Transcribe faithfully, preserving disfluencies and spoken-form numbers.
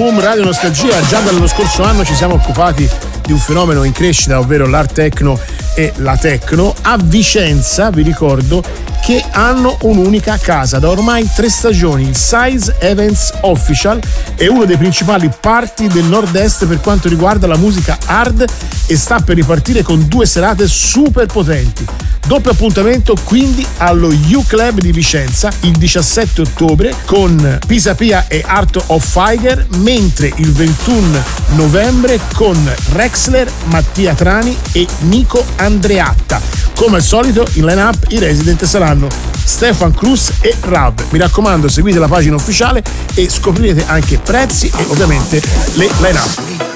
Boom Radio Nostalgia. Già dallo scorso anno ci siamo occupati di un fenomeno in crescita, ovvero l'art techno e la techno. A Vicenza, vi ricordo, che hanno un'unica casa da ormai tre stagioni. Il Size Events Official è uno dei principali party del nord-est per quanto riguarda la musica hard e sta per ripartire con due serate super potenti. Doppio appuntamento quindi allo U Club di Vicenza il diciassette ottobre con Pisa Pia e Art of Fire, mentre il ventuno novembre con Rexler, Mattia Trani e Nico Andreatta. Come al solito in line-up i resident saranno Stefan Cruz e Rav. Mi raccomando, seguite la pagina ufficiale e scoprirete anche prezzi e ovviamente le line-up.